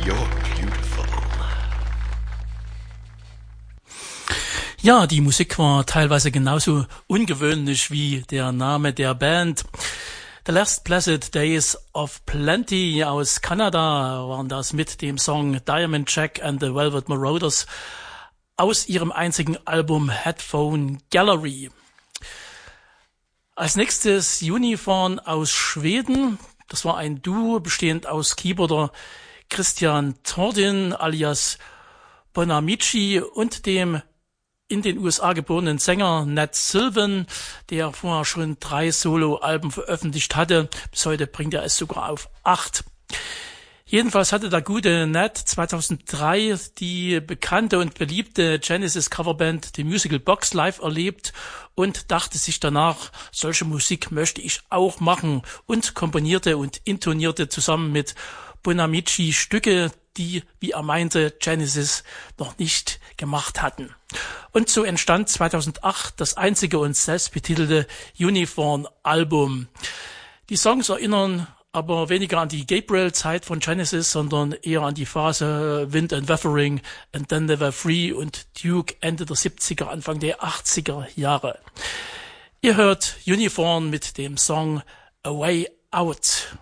You're beautiful. Ja, die Musik war teilweise genauso ungewöhnlich wie der Name der Band. The Last Blessed Days of Plenty aus Kanada waren das mit dem Song Diamond Jack and the Velvet Marauders aus ihrem einzigen Album Headphone Gallery. Als nächstes Unicorn aus Schweden. Das war ein Duo bestehend aus Keyboarder Christian Tordin alias Bonamici und dem in den USA geborenen Sänger Nat Sylvan, der vorher schon 3 Solo-Alben veröffentlicht hatte. Bis heute bringt er es sogar auf 8. Jedenfalls hatte der gute Nat 2003 die bekannte und beliebte Genesis-Coverband The Musical Box live erlebt und dachte sich danach, solche Musik möchte ich auch machen, und komponierte und intonierte zusammen mit Bonamici Stücke, die, wie er meinte, Genesis noch nicht gemacht hatten. Und so entstand 2008 das einzige und selbstbetitelte Unicorn-Album. Die Songs erinnern aber weniger an die Gabriel-Zeit von Genesis, sondern eher an die Phase Wind and Wuthering and Then They Were Free und Duke Ende der 70er, Anfang der 80er Jahre. Ihr hört Unicorn mit dem Song A Way Out.